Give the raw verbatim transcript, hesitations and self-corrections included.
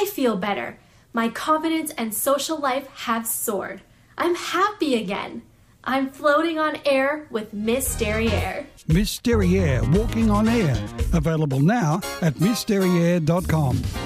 I feel better. My confidence and social life have soared. I'm happy again. I'm floating on air with Miss Derriere. Miss Derriere, walking on air. Available now at miss derriere dot com.